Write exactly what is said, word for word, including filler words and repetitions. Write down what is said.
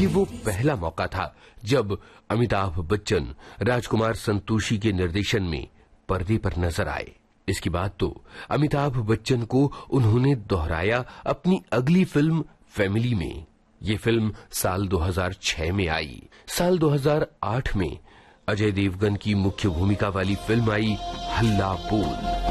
ये वो पहला मौका था जब अमिताभ बच्चन राजकुमार संतोषी के निर्देशन में पर्दे पर नजर आए। इसके बाद तो अमिताभ बच्चन को उन्होंने दोहराया अपनी अगली फिल्म फैमिली में। ये फिल्म साल दो हज़ार छह में आई। साल दो हज़ार आठ में अजय देवगन की मुख्य भूमिका वाली फिल्म आई हल्ला बोल।